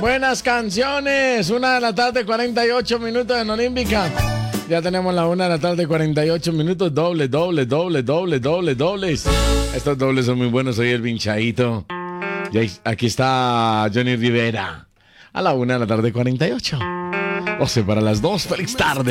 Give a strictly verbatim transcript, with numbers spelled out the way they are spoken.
Buenas canciones. Una de la tarde, cuarenta y ocho minutos en Olímpica. Ya tenemos la una de la tarde, cuarenta y ocho minutos. Doble, doble, doble, doble, doble, dobles. Estos dobles son muy buenos. Soy el Vinchadito. Y aquí está Johnny Rivera. A la una de la tarde, cuarenta y ocho. doce para las dos. Feliz tarde.